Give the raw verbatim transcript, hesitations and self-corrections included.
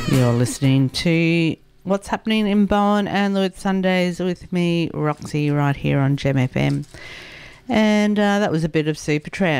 You're listening to What's Happening in Bowen and Lewis Sundays with me, Roxy, right here on Gem F M. And uh, that was a bit of Supertramp.